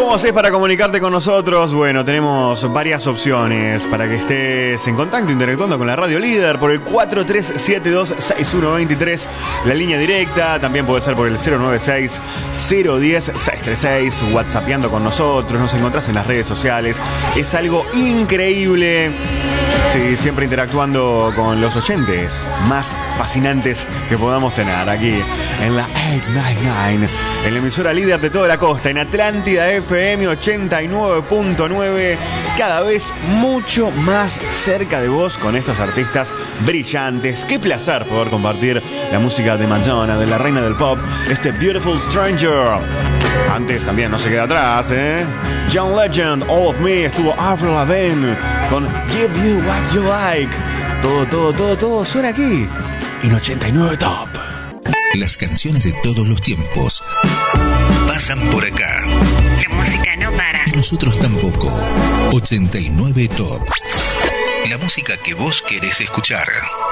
¿Cómo haces para comunicarte con nosotros? Bueno, tenemos varias opciones para que estés en contacto, interactuando con la Radio Líder por el 4372-6123, la línea directa. También puede ser por el 096-010-636, whatsappeando con nosotros. Nos encontrás en las redes sociales. Es algo increíble. Sí, siempre interactuando con los oyentes más fascinantes que podamos tener aquí en la 899, en la emisora líder de toda la costa, en Atlántida FM 89.9, cada vez mucho más cerca de vos con estos artistas brillantes. Qué placer poder compartir la música de Madonna, de la reina del pop, este Beautiful Stranger. Antes también no se queda atrás, John Legend, All of Me, estuvo Avril Lavigne con Give You What You Like. Todo suena aquí en 89 Top. Las canciones de todos los tiempos pasan por acá. La música no para. Y nosotros tampoco. 89 Top. La música que vos querés escuchar.